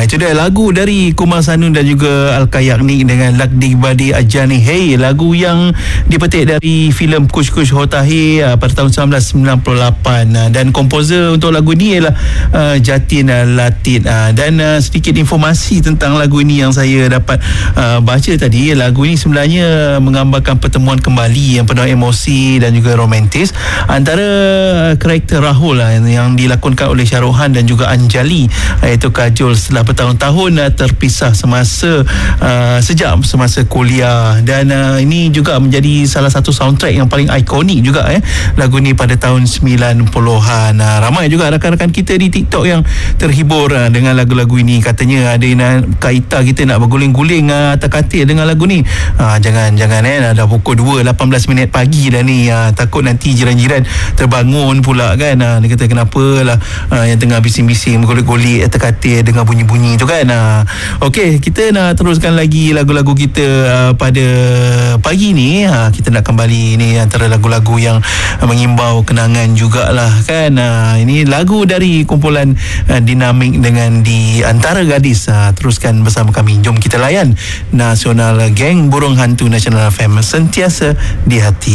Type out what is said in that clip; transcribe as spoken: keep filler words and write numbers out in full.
itu dia lagu dari Kumar Sanun dan juga Al-Kayak ni dengan Lakdi Badi Ajani Hey, lagu yang dipetik dari filem Kush Kush Hotahe uh, pada tahun sembilan belas sembilan puluh lapan, uh, dan komposer untuk lagu ni ialah uh, Jatin uh, Latin, uh, dan uh, sedikit informasi tentang lagu ini yang saya dapat uh, baca tadi. Lagu ini sebenarnya menggambarkan pertemuan kembali yang penuh emosi dan juga romantis antara uh, karakter Rahul uh, yang dilakonkan oleh Shah Rukh Khan dan juga Anjali, iaitu Kajol, setelah bertahun-tahun uh, terpisah semasa uh, sejam semasa kuliah. Dan uh, ini juga menjadi salah satu soundtrack yang paling ikonik juga eh lagu ni pada tahun sembilan puluhan. Uh, ramai juga rakan-rakan kita di TikTok yang terhibur uh, dengan lagu-lagu ini. Katanya ada yang Kak Ita kita nak berguling-guling uh, atas katil dengan lagu ni. Uh, jangan jangan eh dah pukul dua lapan belas minit pagi dah ni. Uh, takut nanti jiran-jiran terbangun pula kan. Uh, dia kata kenapalah uh, yang tengah bising-bising bergolek-golek atas katil dengan bunyi-bunyi tu kan. Uh, Okey, kita nak teruskan lagi lagu-lagu kita uh, pada pagi ni. Uh, kita nak kembali ni antara lagu-lagu yang uh, mengimbau kenangan jugalah kan. Uh, ini lagu dari kumpulan uh, Dinamik dengan Di Antara Gadis. Uh, teruskan bersama kami. Jom kita layan Nasional Geng Burung Hantu Nasional F M, sentiasa di hati.